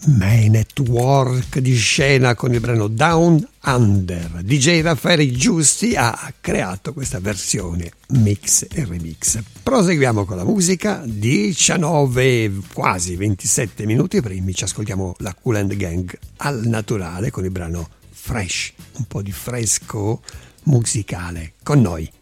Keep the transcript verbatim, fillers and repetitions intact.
Man at Work di scena con il brano Down Under. D J Raffaele Giusti ha creato questa versione mix e remix. Proseguiamo con la musica. diciannove, quasi ventisette minuti primi, ci ascoltiamo la Kool and the Gang al naturale con il brano Fresh, un po' di fresco musicale con noi.